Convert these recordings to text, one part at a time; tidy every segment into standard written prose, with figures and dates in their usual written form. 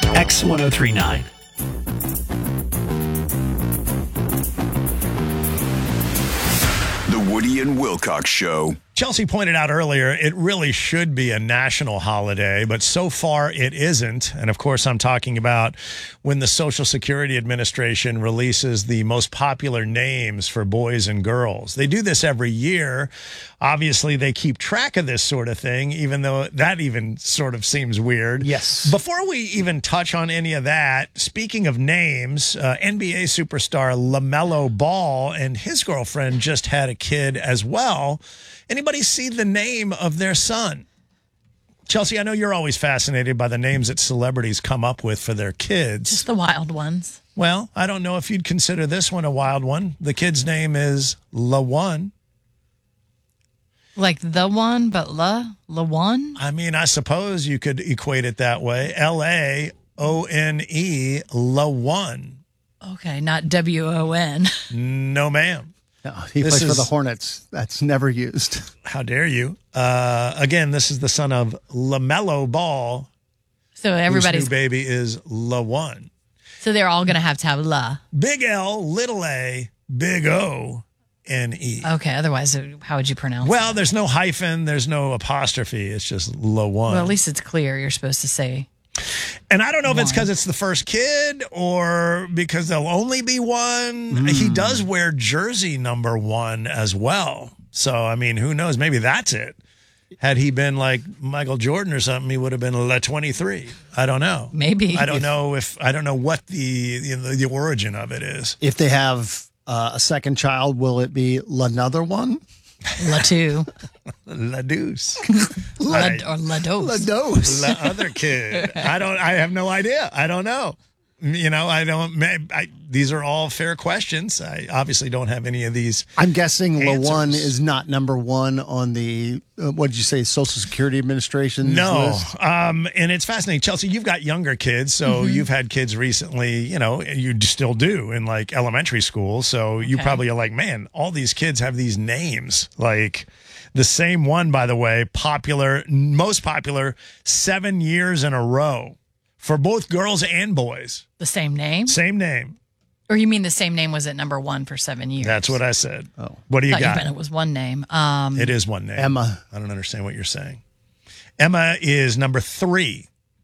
X1039. The Woody and Wilcox Show. Chelsea pointed out earlier, it really should be a national holiday, but so far it isn't. And of course, I'm talking about when the Social Security Administration releases the most popular names for boys and girls. They do this every year. Obviously, they keep track of this sort of thing, even though that even sort of seems weird. Yes. Before we even touch on any of that, speaking of names, NBA superstar LaMelo Ball and his girlfriend just had a kid as well. Anybody see the name of their son? Chelsea, I know you're always fascinated by the names that celebrities come up with for their kids. Just the wild ones. Well, I don't know if you'd consider this one a wild one. The kid's name is LaOne. Like the one, but LaOne? I mean, I suppose you could equate it that way. LaOne, LaOne. Okay, not WON. No, ma'am. No, he plays for the Hornets. That's never used. How dare you? Again, this is the son of LaMelo Ball. So everybody's whose new baby is LaOne. So they're all going to have La. Big L, little a, big O-N-E. Okay, otherwise, how would you pronounce Well, it? there's no hyphen, there's no apostrophe. It's just LaOne. Well, at least it's clear. You're supposed to say. And I don't know if it's because it's the first kid or because there'll only be one. He does wear jersey number 1 as well. So, I mean, who knows? Maybe that's it. Had he been like Michael Jordan or something, he would have been La 23. I don't know. Maybe. I don't know what the origin of it is. If they have a second child, will it be another one? La 2. La Deuce. Or La Dose. Dose. The other kid. I have no idea. I don't know. You know, these are all fair questions. I obviously don't have any of these. I'm guessing LaOne answers. is not number 1 on the, what did you say, Social Security Administration No. list? And it's fascinating. Chelsea, you've got younger kids, so you've had kids recently, you know, you still do in like elementary school. So you probably are like, man, all these kids have these names. Like the same one, by the way, most popular 7 years in a row for both girls and boys. The same name? Same name. Or you mean the same name was at number 1 for 7 years? That's what I said. Oh. What do you I thought got? you meant it was one name. It is one name. Emma. I don't understand what you're saying. Emma is number 3.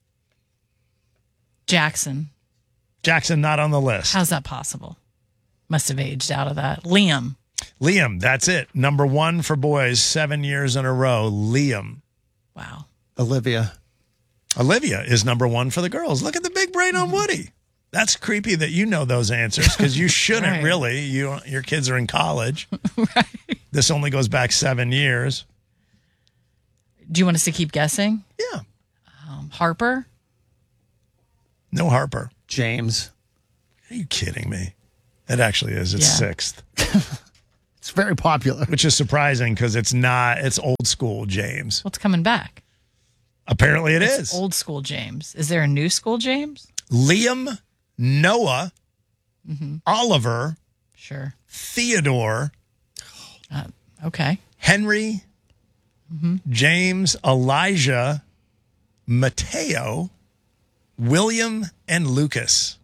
Jackson. Jackson not on the list. How's that possible? Must have aged out of that. Liam. Liam, that's it. Number 1 for boys, 7 years in a row. Liam. Wow. Olivia. Olivia is number 1 for the girls. Look at the big brain on Woody. That's creepy that you know those answers because you shouldn't Right. really. Your kids are in college. Right. This only goes back 7 years. Do you want us to keep guessing? Yeah. Harper? No Harper. James. Are you kidding me? It actually is. It's Yeah. 6th, It's very popular. which is surprising because it's old school James. What's coming back? Apparently it It's is. old school James. Is there a new school James? Liam, Noah, Oliver, Sure. Theodore, Okay. Henry, James, Elijah, Mateo, William, and Lucas.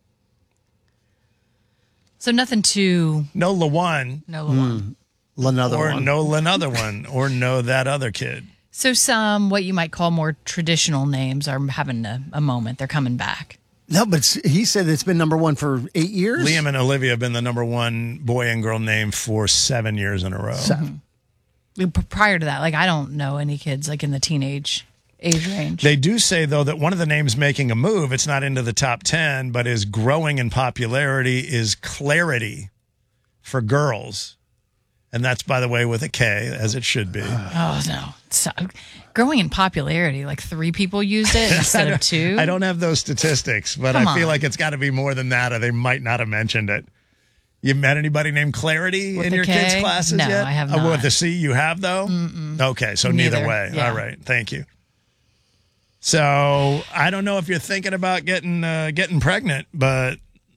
So nothing too. No LaOne, No one. Another or one. no another one, or no that other kid. So some what you might call more traditional names are having a moment. They're coming back. No, but he said it's been number 1 for 8 years. Liam and Olivia have been the number 1 boy and girl name for 7 years in a row. Prior to that, like I don't know any kids like in the teenage age range. They do say, though, that one of the names making a move, it's not into the top 10, but is growing in popularity, is Clarity for girls. And that's, by the way, with a K, as it should be. Oh no! So, growing in popularity, like 3 people used it instead of 2. I don't have those statistics, but Come I feel on. like it's got to be more than that, or they might not have mentioned it. You met anybody named Clarity With in a your kids' K? classes No, yet? I have With not. the C, you have, though? Okay, so neither Neither, way. yeah. All right, thank you. So I don't know if you're thinking about getting pregnant, but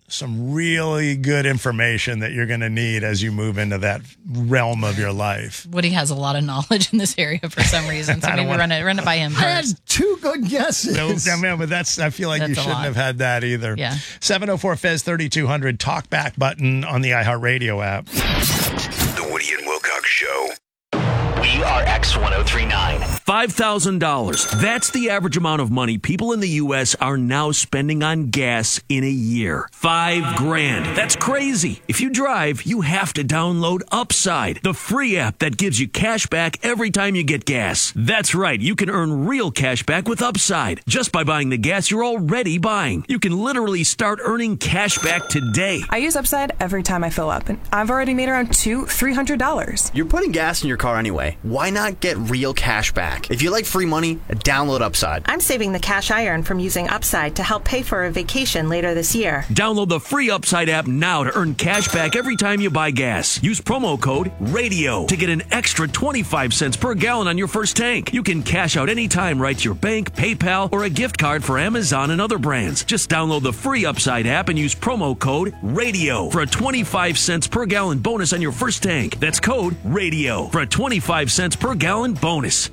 some really good information that you're going to need as you move into that realm of your life. Woody has a lot of knowledge in this area for some reason, so maybe run it by him I had first. 2 good guesses. No, man, but I feel like That's you a shouldn't lot. have had that either. Yeah. 704-FEZ-3200, talkback button on the iHeartRadio app. The Woody and Wilcox Show. We are X1039. $5,000. That's the average amount of money people in the U.S. are now spending on gas in a year. $5,000. That's crazy. If you drive, you have to download Upside, the free app that gives you cash back every time you get gas. That's right. You can earn real cash back with Upside just by buying the gas you're already buying. You can literally start earning cash back today. I use Upside every time I fill up, and I've already made around $300. You're putting gas in your car anyway. Why not get real cash back? If you like free money, download Upside. I'm saving the cash I earn from using Upside to help pay for a vacation later this year. Download the free Upside app now to earn cash back every time you buy gas. Use promo code RADIO to get an extra 25 cents per gallon on your first tank. You can cash out anytime right to your bank, PayPal, or a gift card for Amazon and other brands. Just download the free Upside app and use promo code RADIO for a 25 cents per gallon bonus on your first tank. That's code RADIO for a 25 cents per gallon bonus.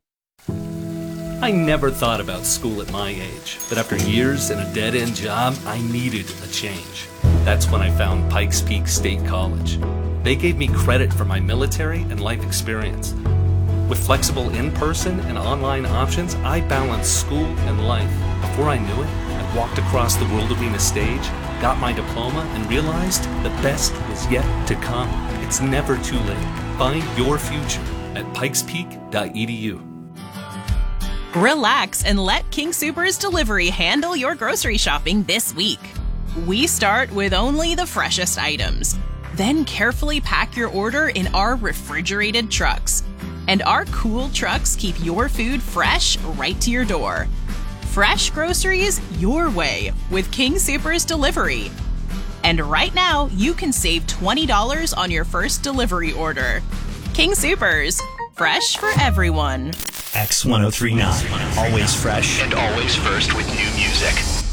I never thought about school at my age, but after years in a dead-end job, I needed a change. That's when I found Pikes Peak State College. They gave me credit for my military and life experience. With flexible in-person and online options, I balanced school and life. Before I knew it, I walked across the World Arena stage, got my diploma, and realized the best was yet to come. It's never too late. Find your future at pikespeak.edu. Relax and let King Soopers Delivery handle your grocery shopping this week. We start with only the freshest items, then carefully pack your order in our refrigerated trucks. And our cool trucks keep your food fresh right to your door. Fresh groceries your way with King Soopers Delivery. And right now, you can save $20 on your first delivery order. King Soopers, fresh for everyone. X1039. Always fresh and always first with new music.